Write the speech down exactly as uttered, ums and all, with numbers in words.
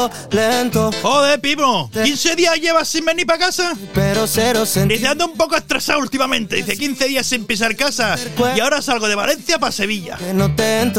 lento. Joder, Pipo, ¿quince días llevas sin venir para casa? Pero cero sentido. Dice, ando un poco estresado últimamente. Dice, quince días sin pisar casa. Y ahora salgo de Valencia para Sevilla. Que no te entro.